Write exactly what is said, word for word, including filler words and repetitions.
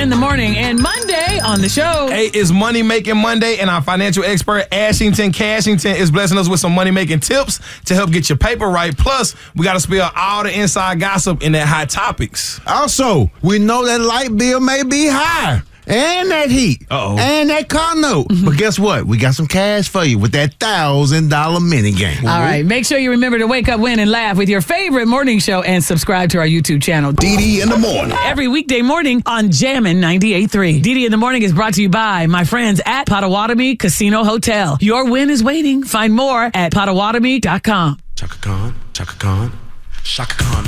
in the morning. And Monday on the show. Hey, it's Money Making Monday, and our financial expert, Ashington Cashington, is blessing us with some money making tips to help get your paper right. Plus, we got to spill all the inside gossip in that hot topics. Also, we know that light bill may be high. And that heat. Uh-oh. And that car note. Mm-hmm. But guess what? We got some cash for you with that one thousand dollars mini game. All right. Make sure you remember to wake up, win, and laugh with your favorite morning show and subscribe to our YouTube channel. D D in the morning. Every weekday morning on Jammin' ninety-eight point three. D D in the morning is brought to you by my friends at Potawatomi Casino Hotel. Your win is waiting. Find more at Potawatomi dot com. Chaka Khan, Chaka Khan, Shaka Khan.